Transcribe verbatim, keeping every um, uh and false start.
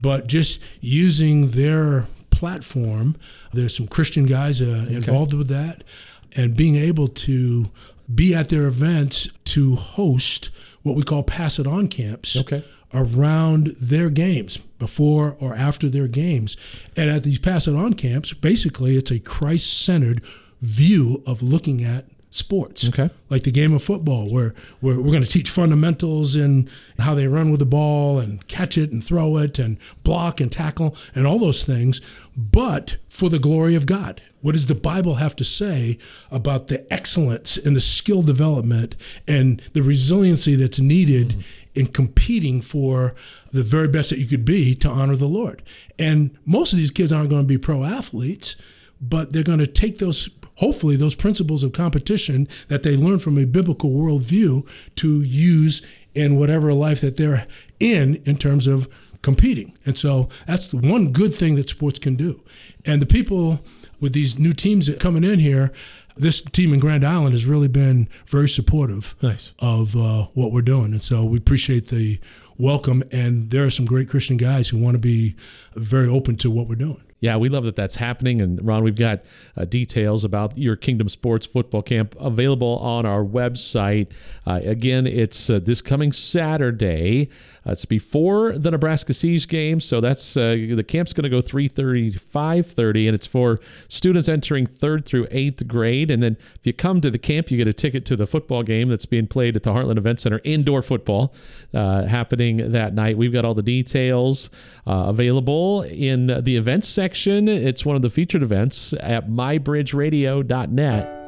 but just using their platform. There's some Christian guys uh, Okay. involved with that, and being able to be at their events to host what we call pass it on camps Okay. around their games, before or after their games. And at these pass it on camps, basically it's a Christ-centered view of looking at sports. Okay. Like the game of football, where, where we're going to teach fundamentals and how they run with the ball and catch it and throw it and block and tackle and all those things, but for the glory of God. What does the Bible have to say about the excellence and the skill development and the resiliency that's needed mm-hmm. in competing for the very best that you could be to honor the Lord? And most of these kids aren't going to be pro athletes, but they're going to take those, hopefully, those principles of competition that they learn from a biblical worldview to use in whatever life that they're in in terms of competing. And so that's the one good thing that sports can do. And the people with these new teams that coming in here, this team in Grand Island has really been very supportive nice. of uh, what we're doing. And so we appreciate the welcome. And there are some great Christian guys who want to be very open to what we're doing. Yeah, we love that that's happening. And Ron, we've got uh, details about your Kingdom Sports Football Camp available on our website. Uh, again, it's uh, this coming Saturday. Uh, it's before the Nebraska Siege game, so that's uh, the camp's going to go three thirty to five thirty, and it's for students entering third through eighth grade. And then if you come to the camp, you get a ticket to the football game that's being played at the Heartland Event Center, indoor football uh, happening that night. We've got all the details uh, available in the events section. It's one of the featured events at my bridge radio dot net.